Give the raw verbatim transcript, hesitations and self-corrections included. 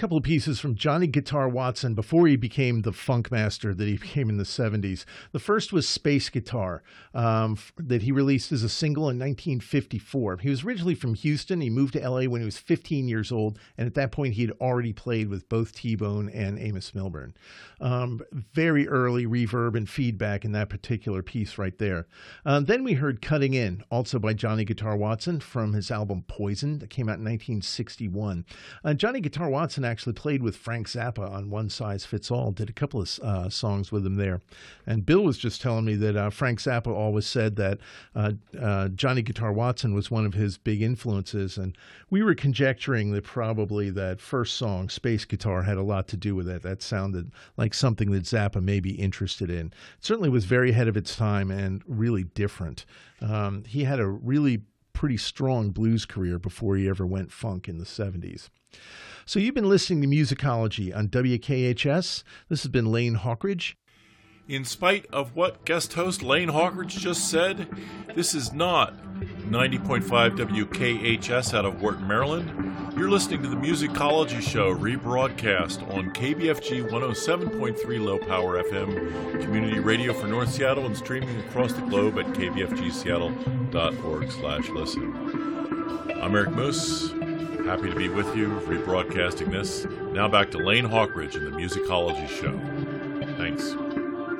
couple of pieces from Johnny Guitar Watson before he became the funk master that he became in the seventies. The first was Space Guitar, um, that he released as a single in nineteen fifty-four. He was originally from Houston. He moved to L A when he was fifteen years old, and at that point he had already played with both T-Bone and Amos Milburn. Um, very early reverb and feedback in that particular piece right there. Uh, then we heard Cutting In, also by Johnny Guitar Watson, from his album Poison that came out in nineteen sixty-one. Uh, Johnny Guitar Watson actually played with Frank Zappa on One Size Fits All, did a couple of uh, songs with him there. And Bill was just telling me that uh, Frank Zappa always said that uh, uh, Johnny Guitar Watson was one of his big influences, and we were conjecturing that probably that first song, Space Guitar, had a lot to do with it. That sounded like something that Zappa may be interested in. It certainly was very ahead of its time and really different. Um, he had a really pretty strong blues career before he ever went funk in the seventies. So you've been listening to Musicology on W K H S. This has been Lane Hawkridge. In spite of what guest host Lane Hawkridge just said, this is not ninety point five W K H S out of Wharton, Maryland. You're listening to the Musicology Show, rebroadcast on K B F G one oh seven point three Low Power F M, community radio for North Seattle, and streaming across the globe at k b f g seattle dot org slash listen. I'm Eric Moose. Happy to be with you, rebroadcasting this. Now back to Lane Hawkridge and the Musicology Show. Thanks.